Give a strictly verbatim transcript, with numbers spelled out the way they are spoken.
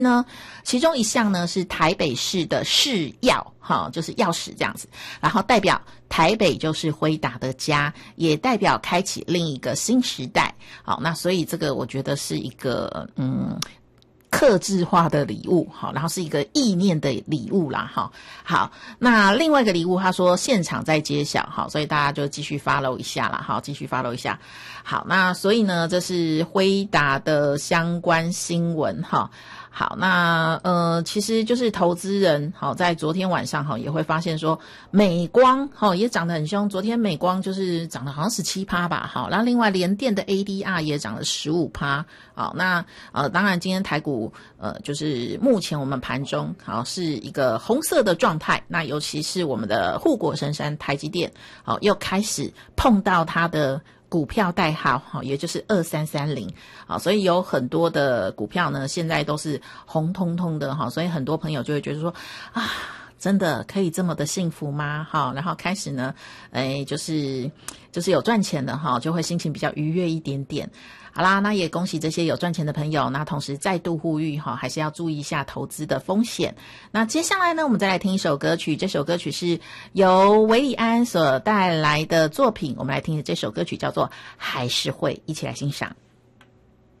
呢，其中一项呢是台北市的市钥，哈，就是钥匙这样子，然后代表台北就是辉达的家，也代表开启另一个新时代。好，那所以这个我觉得是一个嗯客制化的礼物，好，然后是一个意念的礼物啦，哈。好，那另外一个礼物他说现场在揭晓，好，所以大家就继续 follow 一下啦，好，继续 follow 一下。好，那所以呢，这是辉达的相关新闻，哈。好，那呃，其实就是投资人好，在昨天晚上哈也会发现说，美光哈也涨得很凶，昨天美光就是涨了好像 百分之十七 吧，好，然后另外联电的 A D R 也涨了 百分之十五， 好，那呃当然今天台股呃就是目前我们盘中好是一个红色的状态，那尤其是我们的护国神山台积电好又开始碰到它的股票代号好，也就是二三三零，好，所以有很多的股票呢，现在都是红彤彤的哈，所以很多朋友就会觉得说啊，真的可以这么的幸福吗？哈，然后开始呢，哎，就是就是有赚钱的哈，就会心情比较愉悦一点点。好啦，那也恭喜这些有赚钱的朋友，那同时再度呼吁哈，还是要注意一下投资的风险。那接下来呢，我们再来听一首歌曲，这首歌曲是由韦礼安所带来的作品，我们来听这首歌曲叫做《还是会》，一起来欣赏。